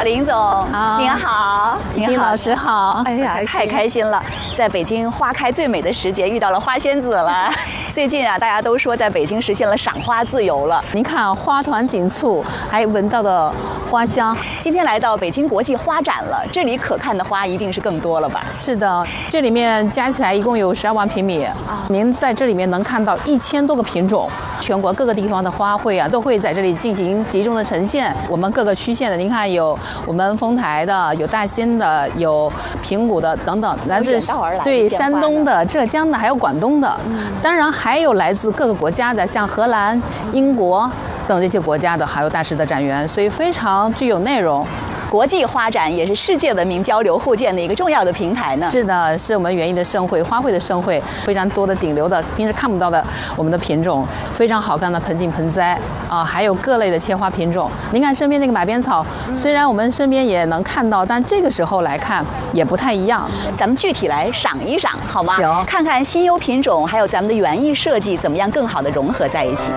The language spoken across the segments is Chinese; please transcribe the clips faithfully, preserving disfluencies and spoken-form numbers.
好，林总， 好， 您好， 李金老师好。 哎呀，太开心了！在北京花开最美的时节，遇到了花仙子了。最近啊，大家都说在北京实现了赏花自由了。 您看，花团锦簇，还闻到的花香。 今天来到北京国际花展了，这里可看的花一定是更多了吧？ 是的，这里面加起来一共有十二万平米啊。您在这里面能看到一千多个品种，全国各个地方的花卉啊，都会在这里进行集中的呈现。我们各个区县的，您看有我们丰台的，有大兴的，有平谷的等等，来自对山东的、浙江的，还有广东的。嗯、当然还有来自各个国家的，像荷兰、英国等这些国家的，还有大师的展员，所以非常具有内容。 国际花展也是世界文明交流互鉴的一个重要的平台呢。 是的，是我们园艺的盛会，花卉的盛会，非常多的顶流的，平时看不到的我们的品种，非常好看的盆景盆栽啊，还有各类的切花品种。您看身边那个马鞭草，虽然我们身边也能看到，但这个时候来看也不太一样。 咱们具体来赏一赏，好吗？ 行， 看看新优品种，还有咱们的园艺设计怎么样更好的融合在一起。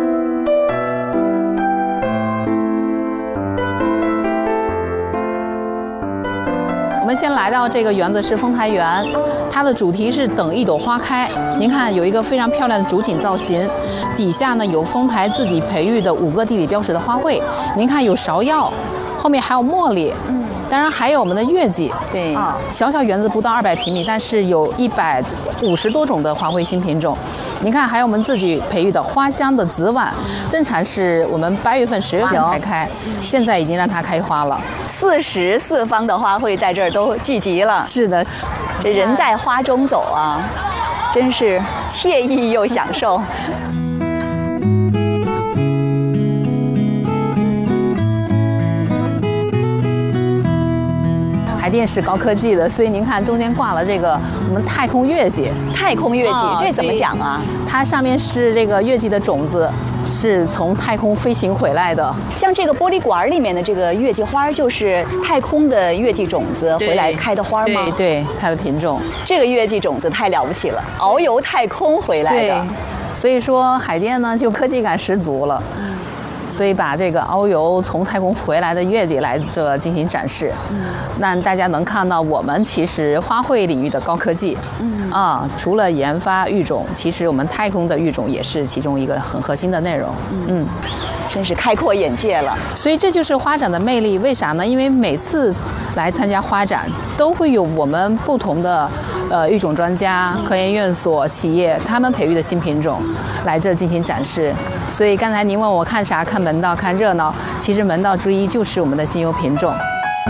我们先来到这个园子是丰台园，它的主题是等一朵花开。您看有一个非常漂亮的主景造型，底下呢有丰台自己培育的五个地理标识的花卉。您看有芍药，后面还有茉莉，嗯，当然还有我们的月季。 对啊，小小园子不到二百平米，但是有一百五十多种的花卉新品种。您看还有我们自己培育的花香的紫菀，正常是我们八月份、十月份才开，现在已经让它开花了。 四十四方的花卉在这儿都聚集了。 是的， 这人在花中走啊，真是惬意又享受。 海淀是高科技的，所以您看中间挂了这个我们太空月季。 太空月季、哦、这怎么讲啊？ 它上面是这个月季的种子。是从太空飞行回来的， 像这个玻璃管里面的这个月季花，就是太空的月季种子回来开的花吗？ 对对，它的品种。 这个月季种子太了不起了，遨游太空回来的。 所以说海淀呢就科技感十足了。嗯，所以把这个遨游从太空回来的月季来这进行展示，嗯，让大家能看到我们其实花卉领域的高科技。嗯啊，除了研发育种，其实我们太空的育种也是其中一个很核心的内容。嗯， 真是开阔眼界了。 所以这就是花展的魅力，为啥呢？因为每次来参加花展，都会有我们不同的呃育种专家、科研院所、企业他们培育的新品种来这进行展示。所以刚才您问我看啥？看门道，看热闹。其实门道之一就是我们的新优品种。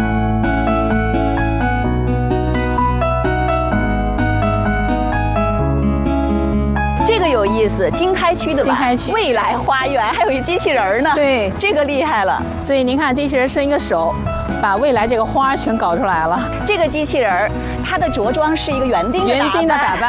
这个有意思，经开区的吧？ 经开区未来花园还有一机器人呢。 对， 这个厉害了。 所以您看，机器人伸一个手，把未来这个花全搞出来了。 这个机器人，它的着装是一个园丁的打扮。 园丁的打扮。